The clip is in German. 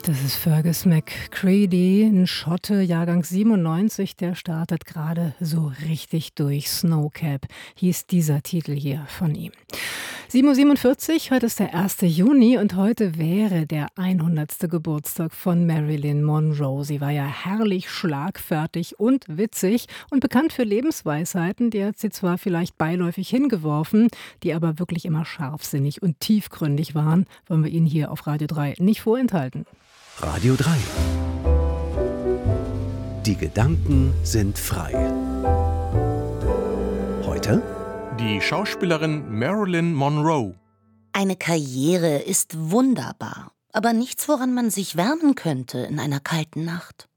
Das ist Fergus McCready, ein Schotte, Jahrgang 97, der startet gerade so richtig durch. Snowcap hieß dieser Titel hier von ihm. 7:47 Uhr, heute ist der 1. Juni und heute wäre der 100. Geburtstag von Marilyn Monroe. Sie war ja herrlich schlagfertig und witzig und bekannt für Lebensweisheiten. Die hat sie zwar vielleicht beiläufig hingeworfen, die aber wirklich immer scharfsinnig und tiefgründig waren. Wollen wir Ihnen hier auf Radio 3 nicht vorenthalten. Radio 3. Die Gedanken sind frei. Heute die Schauspielerin Marilyn Monroe. Eine Karriere ist wunderbar, aber nichts, woran man sich wärmen könnte in einer kalten Nacht.